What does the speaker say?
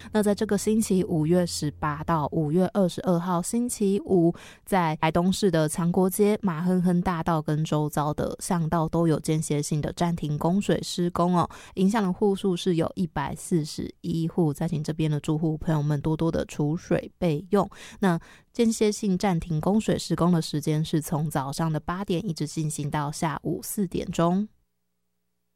那在这个星期5月18到5月22号星期五，在台东市的强国街、马亨亨大道跟周遭的巷道都有间歇性的暂停供水施工哦，影响的户数是有141户，再请这边的住户朋友们多多的储水备用。那间歇性暂停供水施工的时间是从早上的8点一直进行到下午4点钟。